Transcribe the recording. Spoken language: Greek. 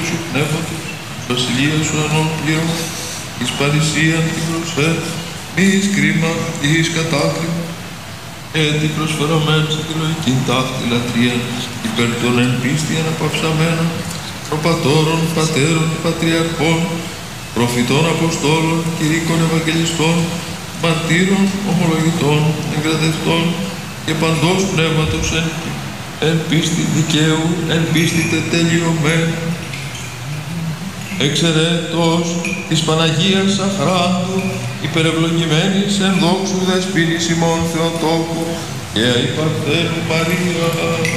Σου Πνεύματος, Βασιλεία Σου ανών πλήρωμα, εις παρησίαν την προσφέρ, εις κρίμα, εις κατάκριμα, έτη προσφερωμέν σε τη λογική ταύτη λατρεία, υπέρ των εν πίστη αναπαυσαμένων, προπατώρων, πατέρων, πατριαρχών, προφητών, αποστόλων, κηρύκων, ευαγγελιστών, μαρτύρων, ομολογητών, εγκρατευτών και παντός πνεύματος εν πίστη δικαίου, εν πίστη τελειωμένου, εξαιρέτως της Παναγίας Αχράντου, υπερευλογημένης εν δόξου δεσποίνης ημών Θεοτόκου και η Παρθένου Μαρία.